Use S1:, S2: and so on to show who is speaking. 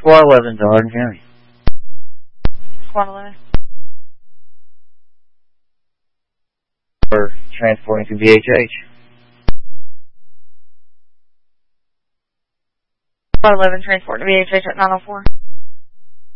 S1: Squad 11 to Hardin County.
S2: Squad 11.
S1: We're transporting to BHH.
S2: Squad 11, transport to BHH at 904.